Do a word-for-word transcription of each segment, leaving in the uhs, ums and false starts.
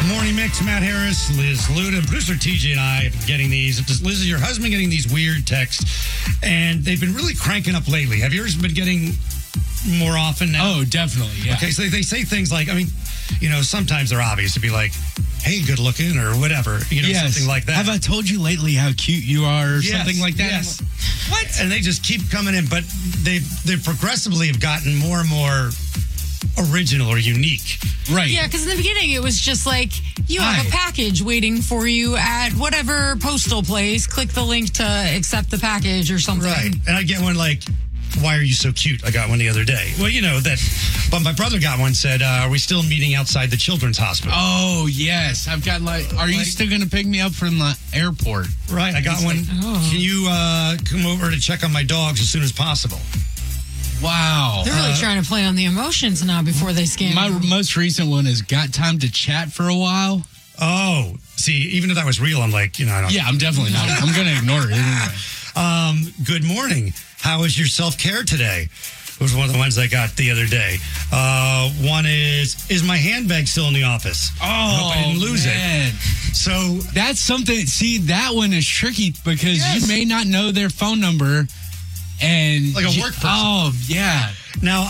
Morning Mix, Matt Harris, Liz Luda, producer T J and I have been getting these. Liz, is your husband getting these weird texts? And they've been really cranking up lately. Have yours been getting more often now? Oh, definitely, yeah. Okay, so they, they say things like, I mean, you know, sometimes they're obvious to be like, hey, good looking or whatever, you know, yes. something like that. Have I told you lately how cute you are or yes, something like that? Yes. What? And they just keep coming in, but they've, they've progressively have gotten more and more original or unique. Right. Yeah, because in the beginning it was just like, you have Hi. a package waiting for you at whatever postal place. Click the link to accept the package or something. Right. And I get one like, why are you so cute? I got one the other day. Well, you know, that, but my brother got one, said, uh, are we still meeting outside the children's hospital? Oh, yes. I've got like, are you Like- still going to pick me up from the airport? Right. I got It's one. like, oh. Can you uh, come over to check on my dogs as soon as possible? Wow. They're really Uh, trying to play on the emotions now before they scam My you. most recent one is got time to chat for a while. Oh, see, even if that was real, I'm like, you know, I don't. Yeah, I'm definitely not. I'm going to ignore it anyway. Um, good morning. How was your self-care today? Was one of the ones I got the other day. Uh, one is, is my handbag still in the office? Oh, I hope I didn't lose man. it. So That's something. See, that one is tricky because Yes. you may not know their phone number, and Like a you- work person. Oh, yeah. now,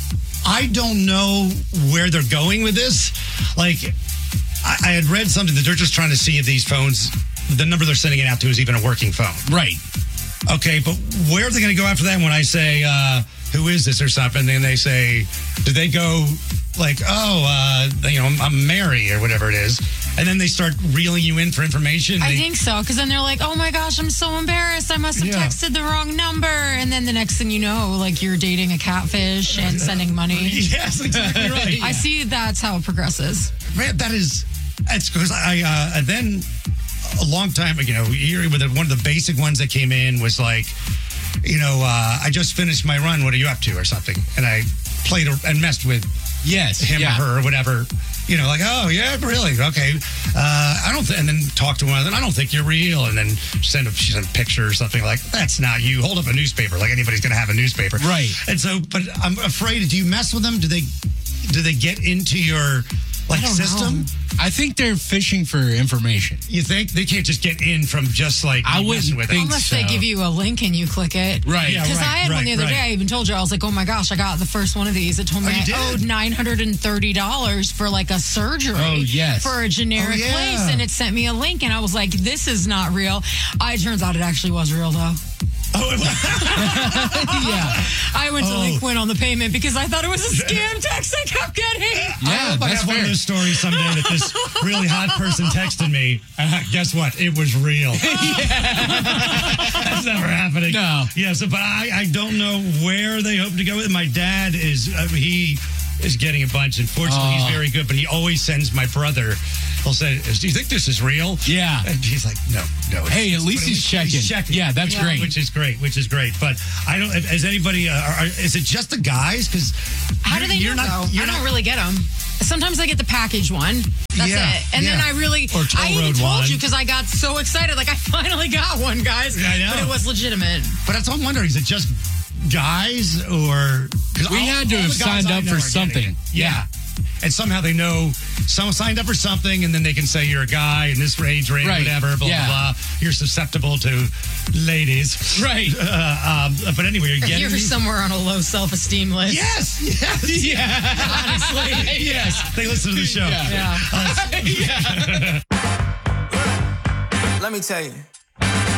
I don't know where they're going with this. Like, I, I had read something that they're just trying to see if these phones, the number they're sending it out to is even a working phone. Right. Okay, but where are they going to go after that when I say, uh, who is this or something? And then they say, do they go like, oh, uh, you know, I'm, I'm Mary or whatever it is. And then they start reeling you in for information. I They- think so, because then they're like, oh my gosh, I'm so embarrassed. I must have Yeah. texted the wrong number. And then the next thing you know, like you're dating a catfish and sending money. Yes, exactly right. I see that's how it progresses. Man, that is, it's because I, uh, and then a long time ago, you know, here with the, one of the basic ones that came in was like, you know, uh, I just finished my run. What are you up to or something? And I played a- and messed with Yes. him yeah. or her or whatever. You know, like, oh, yeah, really? Okay. Uh, I don't, th- and then talk to one of them. I don't think you're real. And then send a, she sent a picture or something like, that's not you. Hold up a newspaper. Like anybody's going to have a newspaper. Right. And so, but I'm afraid, do you mess with them? Do they, do they get into your like I don't system? know. I think they're fishing for information. You think they can't just get in from just like I messing wouldn't with think it? Unless so. they give you a link and you click it. Right. Yeah, Because right, I had one right, the other right. day. I even told you, I was like, oh my gosh, I got the first one of these. It told me Oh, you I did? owed nine hundred thirty dollars for like a surgery Oh, yes. for a generic Oh, yeah. place. And it sent me a link. And I was like, this is not real. I, it turns out it actually was real, though. Oh, it was- Yeah. I went to Oh. Link on the payment because I thought it was a scam text I kept getting. I Yeah, hope I that's have one of fair. those stories someday that this really hot person texted me. Uh, guess what? It was real. That's never happening. No. Yeah, so, but I, I don't know where they hope to go with it. My dad is, uh, he is getting a bunch. Unfortunately, Oh. he's very good, but he always sends my brother. He'll say, do you think this is real? Yeah. And he's like, no, no. it's- Hey, at least but he's checking. checking. Yeah, that's Yeah. great. Which is great, which is great. But I don't, is anybody, uh, are, is it just the guys? Because How do they you're know, not, though? you're I not don't really get them. Sometimes I get the package one. That's Yeah, it. And then yeah. I really, Or toll I even road told one. you because I got so excited. Like, I finally got one, guys. Yeah, I know. But it was legitimate. But that's what I'm wondering. Is it just guys or... 'cause We all- had to all have the guys signed I up know for are getting something. it. Yeah. And somehow they know someone signed up for something and then they can say you're a guy in this age range, Right. whatever, blah, Yeah. blah, blah. You're susceptible to ladies. Right. Uh, um, but anyway, you're getting... You're these- somewhere on a low self-esteem list. Yes! Yes! Yeah. Honestly. Yes! They listen to the show. Yeah. Yeah. Yeah. Let me tell you.